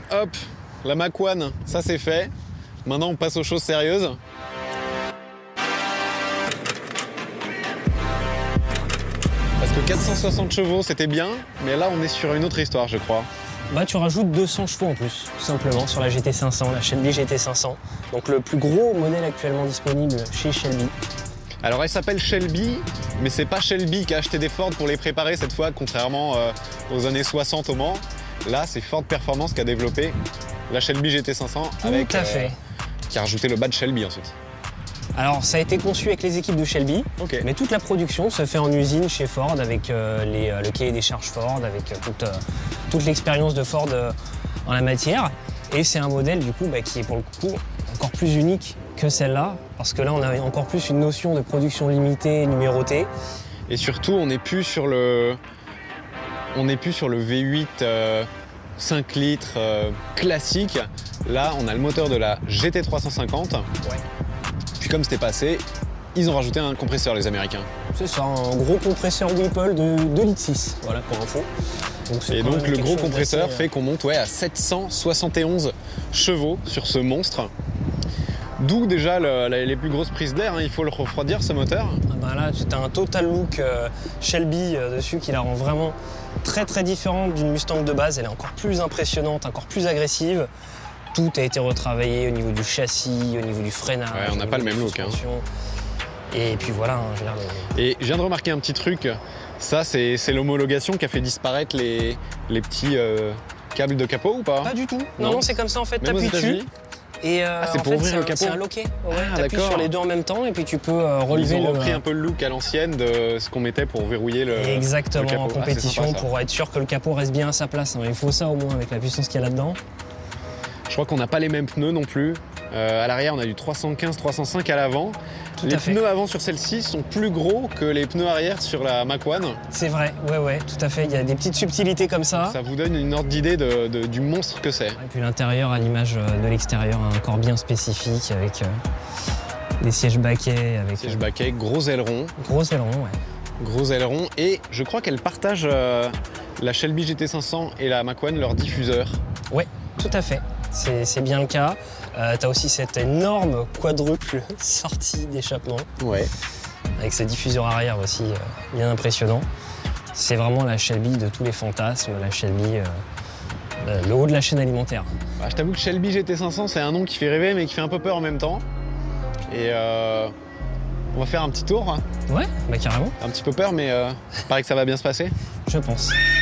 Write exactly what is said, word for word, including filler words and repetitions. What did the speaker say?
Hop, la Mach un, ça c'est fait. Maintenant on passe aux choses sérieuses. Parce que quatre cent soixante chevaux c'était bien, mais là on est sur une autre histoire je crois. Bah tu rajoutes deux cents chevaux en plus, tout simplement, sur la G T cinq cents, la Shelby G T cinq cents. Donc le plus gros modèle actuellement disponible chez Shelby. Alors elle s'appelle Shelby, mais c'est pas Shelby qui a acheté des Ford pour les préparer cette fois, contrairement euh, aux années soixante au Mans. Là c'est Ford Performance qui a développé la Shelby G T cinq cents avec, tout à fait. Euh, qui a rajouté le badge Shelby ensuite. Alors ça a été conçu avec les équipes de Shelby, okay. mais toute la production se fait en usine chez Ford avec euh, les, euh, le cahier des charges Ford, avec euh, toute, euh, toute l'expérience de Ford euh, en la matière. Et c'est un modèle du coup bah, qui est pour le coup encore plus unique que celle-là, parce que là on a encore plus une notion de production limitée, numérotée. Et surtout on n'est plus sur le, on n'est plus sur le V huit euh, cinq litres euh, classique. Là on a le moteur de la G T trois cent cinquante. Ouais. Puis comme c'était passé, ils ont rajouté un compresseur les Américains. C'est ça, un gros compresseur Whipple de deux litres six, voilà pour info. Donc et donc le gros compresseur fait qu'on monte ouais, à sept cent soixante et onze chevaux sur ce monstre. D'où déjà le, la, les plus grosses prises d'air, hein. Il faut le refroidir ce moteur. Ah bah là tu as un total look euh, Shelby euh, dessus qui la rend vraiment très très différente d'une Mustang de base. Elle est encore plus impressionnante, encore plus agressive. Tout a été retravaillé au niveau du châssis, au niveau du freinage. Ouais, on n'a pas le même look. Hein. Et puis voilà. Hein, je veux dire, le... Et je viens de remarquer un petit truc. Ça, c'est l'homologation qui a fait disparaître les, les petits euh, câbles de capot ou pas? Pas du tout. Non, non, non c'est comme ça en fait. T'appuies dessus. Et euh, ah, c'est pour fait, ouvrir le capot. C'est un loquet. Ouais, ah, t'appuies sur les deux en même temps et puis tu peux euh, relever. Ils ont le... repris un peu le look à l'ancienne de ce qu'on mettait pour verrouiller le. Exactement, le capot. en compétition ah, sympa, pour être sûr que le capot reste bien à sa place. Il faut ça au moins avec la puissance qu'il y a là-dedans. Je crois qu'on n'a pas les mêmes pneus non plus. Euh, à l'arrière, on a du trois cent quinze trois cent cinq à l'avant. Les pneus avant sur celle-ci sont plus gros que les pneus arrière sur la Mach un. C'est vrai, ouais, ouais, tout à fait. Il y a des petites subtilités comme ça. Ça vous donne une ordre d'idée de, de, du monstre que c'est. Et puis l'intérieur, à l'image de l'extérieur, a un corps bien spécifique avec euh, des sièges baquets. Avec, sièges baquets, gros ailerons. Gros ailerons, ouais. Gros ailerons. Et je crois qu'elles partagent euh, la Shelby G T cinq cents et la Mach un, leur diffuseur. Ouais, tout à fait. C'est bien le cas. Euh, tu as aussi cette énorme quadruple sortie d'échappement. Ouais. Avec ce diffuseur arrière aussi euh, bien impressionnant. C'est vraiment la Shelby de tous les fantasmes, la Shelby, euh, le haut de la chaîne alimentaire. Bah, je t'avoue que Shelby G T cinq cents, c'est un nom qui fait rêver mais qui fait un peu peur en même temps. Et euh, on va faire un petit tour. Ouais, bah carrément. Un petit peu peur mais euh, il paraît que ça va bien se passer. Je pense.